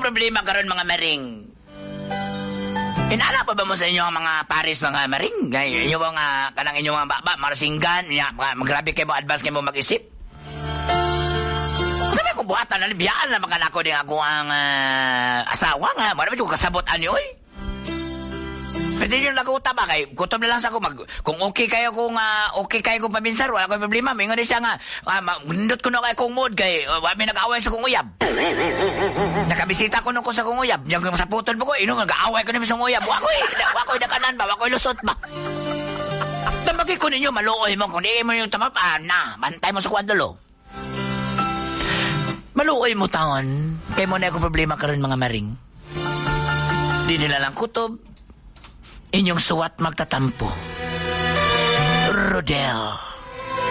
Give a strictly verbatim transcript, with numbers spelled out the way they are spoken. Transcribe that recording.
akong problema karon mga maring. Inala pa ba mo sa inyo ang mga paris mga maring? Gay, inyo mga kanang inyo mga baba, marasinggan, magrabe kayo mo advance kayo mo mag-isip. Sabi ko buhatan na libiyaan na makanako din ako ang uh, asawa nga. Marami ko kasabot anyo eh. Pwede nyo nag-uta ba kay kutob na lang sa ako mag, kung okay kayo kung uh, okay kayo kung paminsar, wala ko problema. Mingon din siya nga, uh, nindot ko na kayo kung mood kay uh, may nag-away sa kong uyab. Nakabisita ko nung ko sa kong uyab. Diyan ko sa putol mo ko, ino nag-away ko namin sa kong uyab. Wakoy, wakoy dakanan ba, wakoy lusot ba. Tambagi ko ninyo, maluoy mo. Kung di mo yung tamap, ah, na, bantay mo sa kwandulo. Maluoy mo taon. Kaya mo na ako problema karon mga maring. Di nila lang kutob. Inyong suwat magtatampo. Rodel.